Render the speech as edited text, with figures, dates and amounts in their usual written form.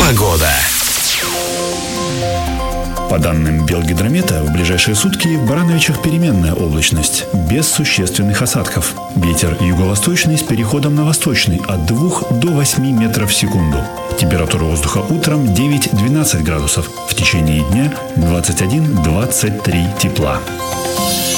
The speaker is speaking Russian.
Погода. По данным Белгидромета, в ближайшие сутки в Барановичах переменная облачность, без существенных осадков. Ветер юго-восточный с переходом на восточный от 2 до 8 метров в секунду. Температура воздуха утром 9-12 градусов, в течение дня 21-23 тепла.